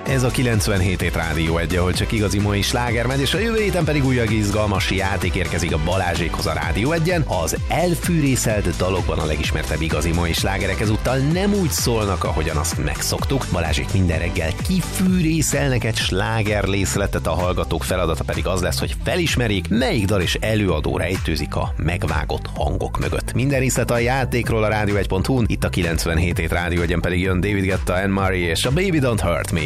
Ez a 97 hét Rádió 1, ahol csak igazi mai sláger megy, és a jövő héten pedig újabb izgalmas játék érkezik a Balázsékhoz a Rádió 1-en. Az elfűrészelt dalokban a legismertebb igazi mai slágerek ezúttal nem úgy szólnak, ahogyan azt megszoktuk. Balázsék minden reggel kifűrészelnek egy sláger részletet, a hallgatók feladata pedig az lesz, hogy felismerjék, melyik dal és előadó rejtőzik a megvágott hangok mögött. Minden részlet a játékról a rádió1.hu-n, itt a 97 hét Rádió 1-en pedig jön David Guetta, Anne Marie és a Baby Don't Hurt Me.